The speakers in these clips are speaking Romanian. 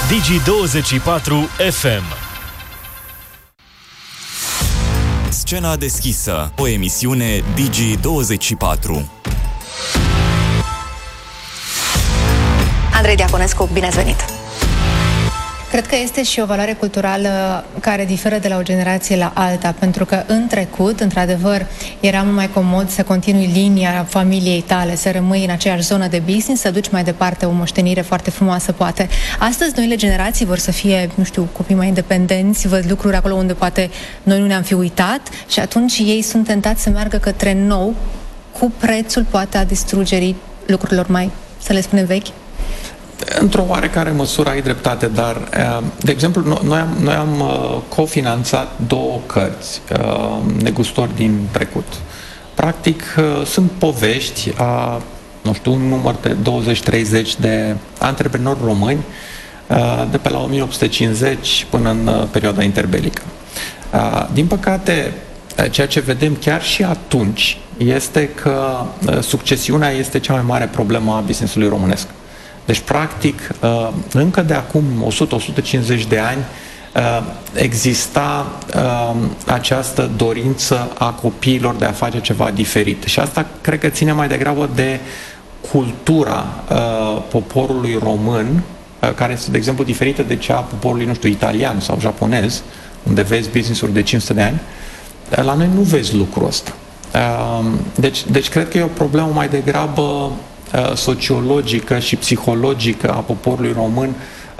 Digi24 FM. Scena deschisă, o emisiune Digi24. Andrei Diaconescu, bine ați venit! Cred că este și o valoare culturală care diferă de la o generație la alta, pentru că în trecut, într-adevăr, era mult mai comod să continui linia familiei tale, să rămâi în aceeași zonă de business, să duci mai departe o moștenire foarte frumoasă, poate. Astăzi, noile generații vor să fie, nu știu, copii mai independenți, văd lucruri acolo unde poate noi nu ne-am fi uitat și atunci ei sunt tentați să meargă către nou, cu prețul, poate, a distrugerii lucrurilor mai, să le spunem, vechi. Într-o oarecare măsură ai dreptate, dar, de exemplu, noi am cofinanțat 2 cărți, Negustori din trecut. Practic, sunt povești a, nu știu, un număr de 20-30 de antreprenori români de pe la 1850 până în perioada interbelică. Din păcate, ceea ce vedem chiar și atunci este că succesiunea este cea mai mare problemă a business-ului românesc. Deci, practic, încă de acum 100-150 de ani exista această dorință a copiilor de a face ceva diferit. Și asta cred că ține mai degrabă de cultura poporului român, care este, de exemplu, diferită de cea a poporului, nu știu, italian sau japonez, unde vezi business-uri de 500 de ani. La noi nu vezi lucrul ăsta. Deci cred că e o problemă mai degrabă sociologică și psihologică a poporului român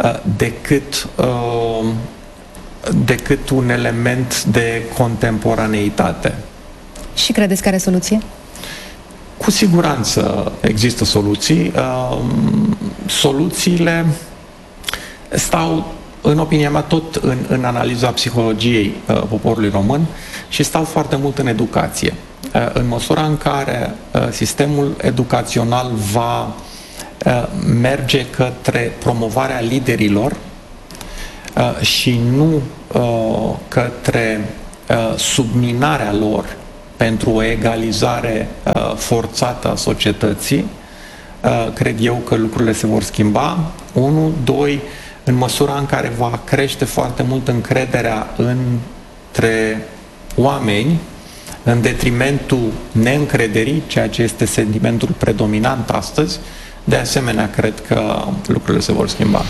decât un element de contemporaneitate. Și credeți că are soluție? Cu siguranță există soluții. Soluțiile stau, în opinia mea, tot în analiza psihologiei poporului român și stau foarte mult în educație. În măsura în care sistemul educațional va merge către promovarea liderilor și nu către subminarea lor pentru o egalizare forțată a societății, cred eu că lucrurile se vor schimba. 1, 2, în măsura în care va crește foarte mult încrederea între oameni, în detrimentul neîncrederii, ceea ce este sentimentul predominant astăzi, de asemenea, cred că lucrurile se vor schimba.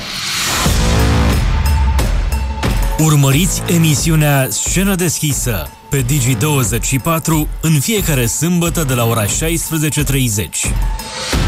Urmăriți emisiunea Scenă deschisă pe Digi24 în fiecare sâmbătă de la ora 16:30.